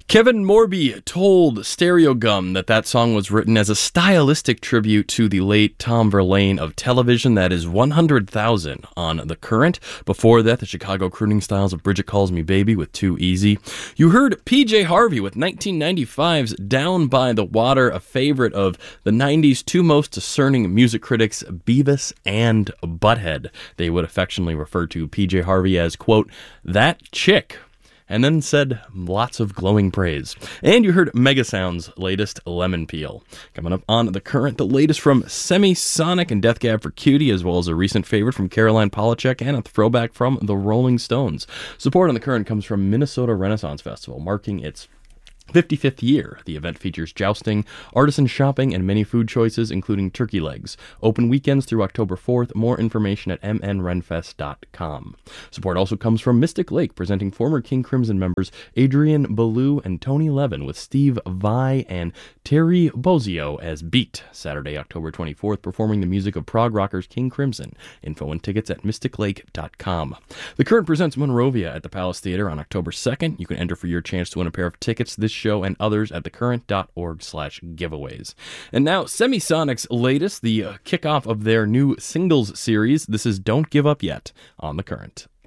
Kevin Morby told Stereo Gum that song was written as a stylistic tribute to the late Tom Verlaine of television. That is 100,000 on The Current. Before that, the Chicago crooning styles of Bridget Calls Me Baby with Too Easy. You heard PJ Harvey with 1995's Down by the Water, a favorite of the 90s two most discerning music critics, Beavis and Butthead. They would affectionately refer to PJ Harvey as, quote, that chick, and then said lots of glowing praise. And you heard Megasound's latest, Lemon Peel. Coming up on The Current, the latest from Semisonic and Death Cab for Cutie, as well as a recent favorite from Caroline Polachek and a throwback from the Rolling Stones. Support on The Current comes from Minnesota Renaissance Festival, marking its 55th year. The event features jousting, artisan shopping, and many food choices, including turkey legs. Open weekends through October 4th. More information at mnrenfest.com. Support also comes from Mystic Lake, presenting former King Crimson members Adrian Ballou and Tony Levin with Steve Vai and Terry Bozzio as Beat, Saturday, October 24th, performing the music of prog rockers King Crimson. Info and tickets at mysticlake.com. The Current presents Monrovia at the Palace Theater on October 2nd. You can enter for your chance to win a pair of tickets this show and others at thecurrent.org/giveaways. And now, Semisonic's latest, the kickoff of their new singles series. This is Don't Give Up Yet on The Current.